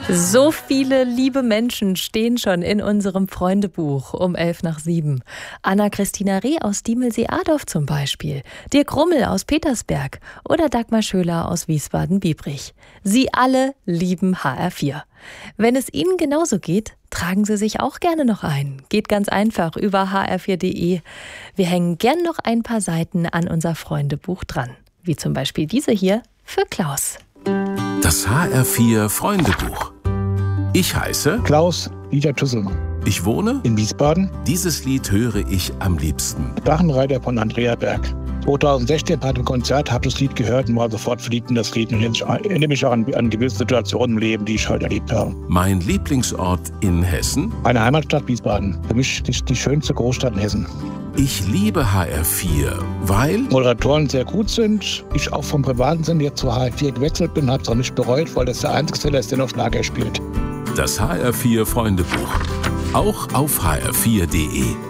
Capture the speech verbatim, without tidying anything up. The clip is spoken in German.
So viele liebe Menschen stehen schon in unserem Freundebuch um elf nach sieben. Anna-Christina Reh aus Diemelsee-Adorf zum Beispiel, Dirk Rummel aus Petersberg oder Dagmar Schöler aus Wiesbaden-Biebrich. Sie alle lieben H R vier. Wenn es Ihnen genauso geht, tragen Sie sich auch gerne noch ein. Geht ganz einfach über h r vier punkt d e. Wir hängen gern noch ein paar Seiten an unser Freundebuch dran. Wie zum Beispiel diese hier für Klaus. Das H R vier Freundebuch. Ich heiße Klaus Dieter Tüssel. Ich wohne in Wiesbaden. Dieses Lied höre ich am liebsten. Drachenreiter von Andrea Berg. zweitausendsechzehn bei dem Konzert, habe das Lied gehört und war sofort verliebt in das Lied. Und ich erinnere mich auch an, an gewisse Situationen im Leben, die ich heute erlebt habe. Mein Lieblingsort in Hessen? Meine Heimatstadt Wiesbaden. Für mich die, die schönste Großstadt in Hessen. Ich liebe H R vier, weil Moderatoren sehr gut sind. Ich auch vom privaten Sinn jetzt zu H R vier gewechselt bin, habe es auch nicht bereut, weil das der einzige Sender ist, der noch Schlager spielt. Das H R vier Freundebuch. Auch auf h r vier punkt d e.